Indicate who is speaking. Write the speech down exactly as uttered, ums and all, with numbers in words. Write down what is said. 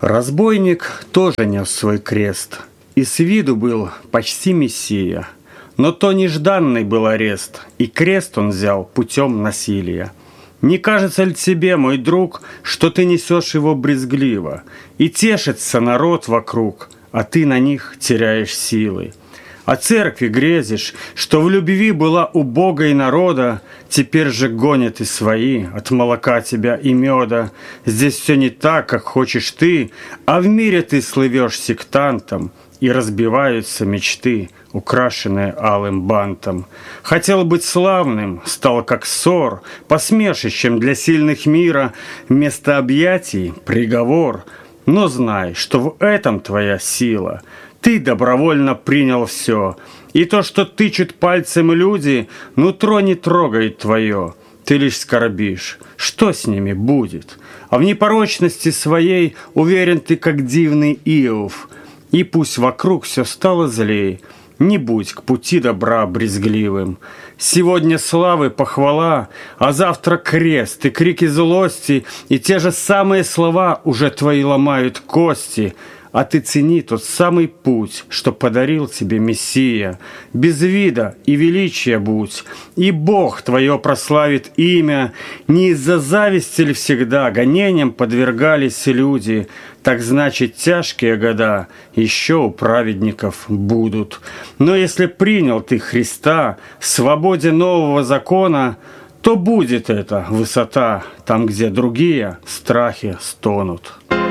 Speaker 1: Разбойник тоже нес свой крест, и с виду был почти мессия. Но то нежданный был арест, и крест он взял путем насилия. Не кажется ли тебе, мой друг, что ты несешь его брезгливо, и тешится народ вокруг, а ты на них теряешь силы? О церкви грезишь, что в любви была у Бога и народа, теперь же гонят и свои от молока тебя и меда. Здесь все не так, как хочешь ты, а в мире ты слывешь сектантом, и разбиваются мечты, украшенные алым бантом. Хотел быть славным, стал как ссор, посмешищем для сильных мира, вместо объятий — приговор. Но знай, что в этом твоя сила. Ты добровольно принял все, и то, что тычут пальцем люди, нутро не трогает твое. Ты лишь скорбишь, что с ними будет? А в непорочности своей уверен ты, как дивный Иов. И пусть вокруг все стало злей, не будь к пути добра брезгливым. Сегодня славы похвала, а завтра крест и крики злости, и те же самые слова уже твои ломают кости. А ты цени тот самый путь, что подарил тебе Мессия. Без вида и величия будь, и Бог твое прославит имя. Не из-за зависти ли всегда гонениям подвергались люди? Так значит, тяжкие года еще у праведников будут. Но если принял ты Христа в свободе нового закона, то будет это высота там, где другие страхи стонут.